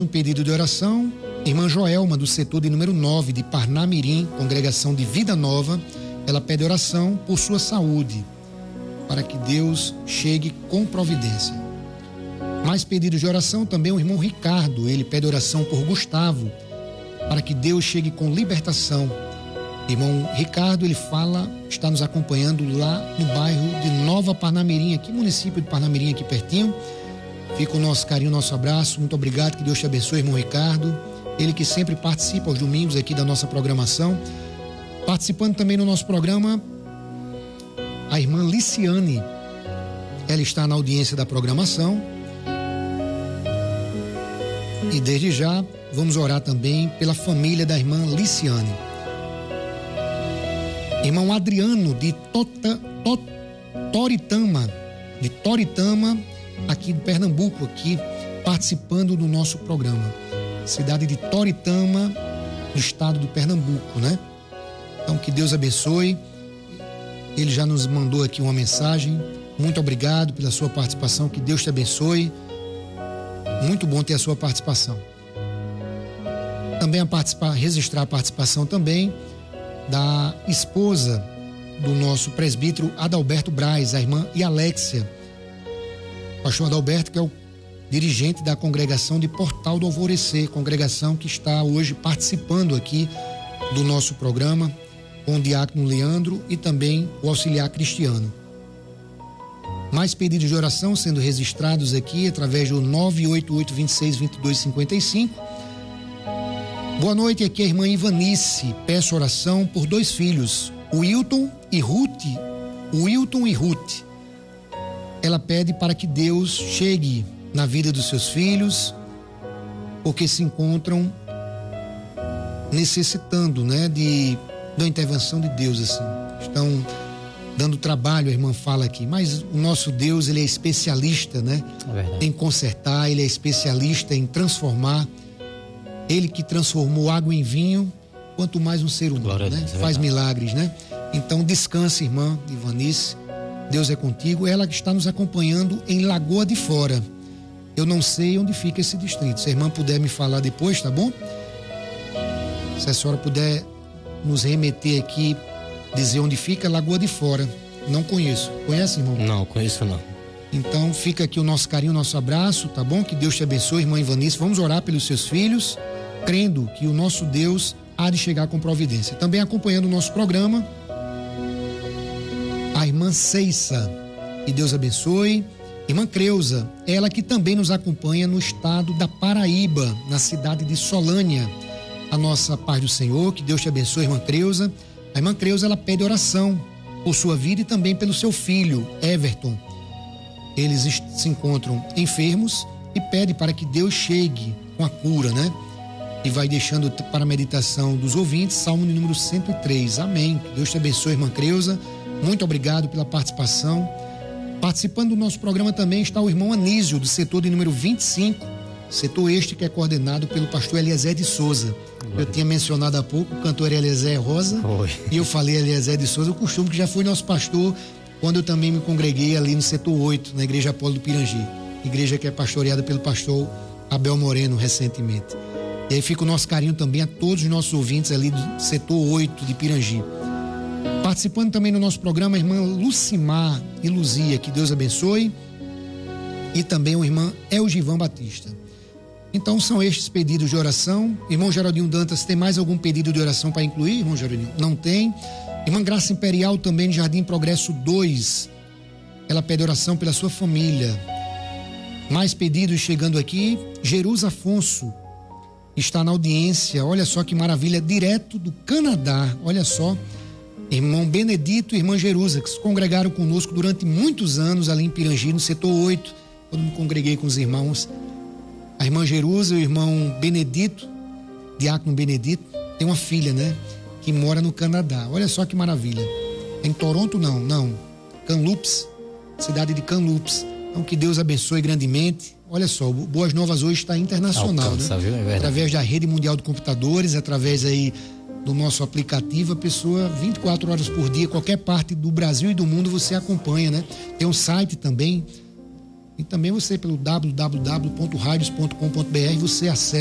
Um pedido de oração, irmã Joelma, do setor de número 9 de Parnamirim, congregação de Vida Nova. Ela pede oração por sua saúde, para que Deus chegue com providência. Mais pedidos de oração também o irmão Ricardo, ele pede oração por Gustavo, para que Deus chegue com libertação. Irmão Ricardo, ele está nos acompanhando lá no bairro de Nova Parnamirim, aqui município de Parnamirim, aqui pertinho. Fica o nosso carinho, nosso abraço, muito obrigado, que Deus te abençoe, irmão Ricardo, ele que sempre participa aos domingos aqui da nossa programação. Participando também no nosso programa, a irmã Liciane, ela está na audiência da programação. E desde já, vamos orar também pela família da irmã Liciane. Irmão Adriano, de Toritama, aqui de Pernambuco, aqui, participando do nosso programa. Cidade de Toritama, do estado de Pernambuco, né? Então, que Deus abençoe. Ele já nos mandou aqui uma mensagem. Muito obrigado pela sua participação. Que Deus te abençoe. Muito bom ter a sua participação. Também registrar a participação também da esposa do nosso presbítero Adalberto Braz, a irmã Alexia. O pastor Adalberto, que é o dirigente da congregação de Portal do Alvorecer, congregação que está hoje participando aqui do nosso programa, com o diácono Leandro e também o auxiliar Cristiano. Mais pedidos de oração sendo registrados aqui através do 988262255. Boa noite, aqui é a irmã Ivanice. Peço oração por 2 filhos, Wilton e Ruth. Ela pede para que Deus chegue na vida dos seus filhos, porque se encontram necessitando, né, da intervenção de Deus, assim. Estão dando trabalho, a irmã fala aqui, mas o nosso Deus, ele é especialista, né? Em consertar, ele é especialista em transformar. Ele que transformou água em vinho, quanto mais um ser humano, né? Faz milagres, né? Então descanse, irmã Ivanice, Deus é contigo. Ela que está nos acompanhando em Lagoa de Fora. Eu não sei onde fica esse distrito, se a irmã puder me falar depois, tá bom? Se a senhora puder nos remeter aqui, dizer onde fica, Lagoa de Fora. Não conheço. Conhece, irmão? Não, conheço não. Então fica aqui o nosso carinho, o nosso abraço, tá bom? Que Deus te abençoe, irmã Ivanice. Vamos orar pelos seus filhos, crendo que o nosso Deus há de chegar com providência. Também acompanhando o nosso programa, a irmã Ceissa. Que Deus abençoe. Irmã Creuza, ela que também nos acompanha no estado da Paraíba, na cidade de Solânia. A nossa paz do Senhor, que Deus te abençoe, irmã Creuza. A irmã Creuza, ela pede oração por sua vida e também pelo seu filho, Everton. Eles se encontram enfermos e pede para que Deus chegue com a cura, né? E vai deixando para a meditação dos ouvintes, Salmo número 103. Amém. Que Deus te abençoe, irmã Creuza. Muito obrigado pela participação. Participando do nosso programa também está o irmão Anísio, do setor de número 25, setor este que é coordenado pelo pastor Eliezer de Souza. Eu tinha mencionado há pouco o cantor Eliezer Rosa. Oi. E eu falei Eliezer de Souza, o costume que já foi nosso pastor quando eu também me congreguei ali no setor 8, na Igreja Apolo do Pirangi, igreja que é pastoreada pelo pastor Abel Moreno recentemente. E aí fica o nosso carinho também a todos os nossos ouvintes ali do setor 8 de Pirangi. Participando também no nosso programa, a irmã Lucimar e Luzia, que Deus abençoe, e também o irmão Elgivan Batista. Então são estes pedidos de oração. Irmão Geraldinho Dantas, tem mais algum pedido de oração para incluir, irmão Geraldinho? Não tem. Irmã Graça Imperial, também de Jardim Progresso 2, ela pede oração pela sua família. Mais pedidos chegando aqui. Jerusa Afonso está na audiência, olha só que maravilha, direto do Canadá, olha só. Irmão Benedito e irmã Jerusa, que se congregaram conosco durante muitos anos ali em Pirangi, no setor 8, quando me congreguei com os irmãos. A irmã Jerusa e o irmão Benedito, diácono Benedito, tem uma filha, né? Que mora no Canadá. Olha só que maravilha. Em Toronto, não. Kamloops, cidade de Kamloops. Então, que Deus abençoe grandemente. Olha só, Boas Novas hoje está internacional, alcança, né? Viu? É verdade. Através da Rede Mundial de Computadores, através aí do nosso aplicativo, a pessoa 24 horas por dia, qualquer parte do Brasil e do mundo você acompanha, né? Tem um site também, E também você, pelo www.radios.com.br, você acessa